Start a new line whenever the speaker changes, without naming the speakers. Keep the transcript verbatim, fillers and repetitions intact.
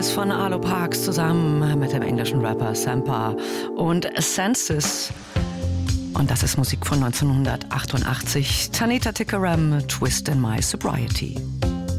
Von Arlo Parks zusammen mit dem englischen Rapper Sampa und Senses. Und das ist Musik von neunzehnhundertachtundachtzig. Tanita Tikaram, Twist in My Sobriety.